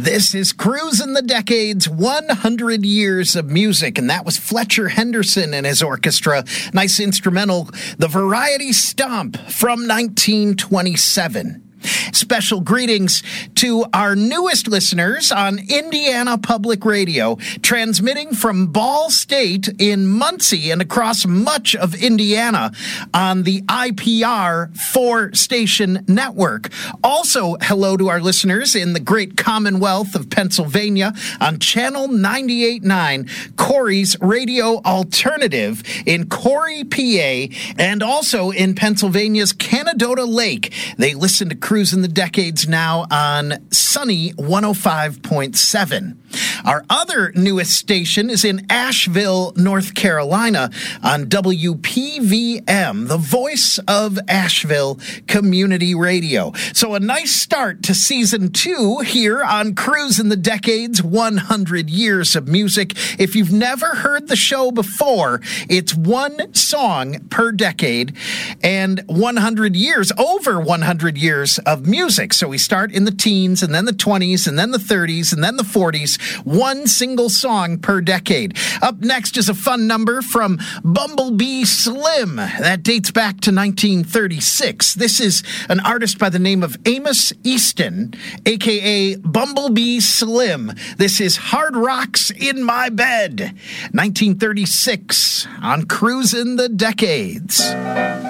This is Cruising the Decades, 100 Years of Music, and that was Fletcher Henderson and his orchestra. Nice instrumental, The Variety Stomp from 1927. Special greetings to our newest listeners on Indiana Public Radio, transmitting from Ball State in Muncie and across much of Indiana on the IPR 4-station network. Also, hello to our listeners in the great Commonwealth of Pennsylvania on Channel 98.9, Corey's Radio Alternative in Corey, PA, and also in Pennsylvania's Canadota Lake. They listen to Cruising the Decades now on Sunny 105.7. Our other newest station is in Asheville, North Carolina on WPVM, the voice of Asheville Community Radio. So a nice start to season 2 here on Cruising the Decades, 100 Years of Music. If you've never heard the show before, it's one song per decade and 100 years, over 100 years of music. So we start in the teens and then the 20s and then the 30s and then the 40s. One single song per decade. Up next is a fun number from Bumblebee Slim. That dates back to 1936. This is an artist by the name of Amos Easton, a.k.a. Bumblebee Slim. This is Hard Rocks in My Bed, 1936 on Cruising the Decades.